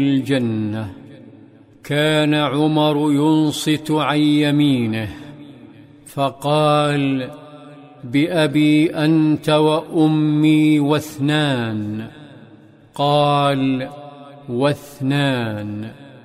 الجنة. كان عمر ينصت عن يمينه فقال: بأبي أنت وأمي واثنان. قال: واثنان.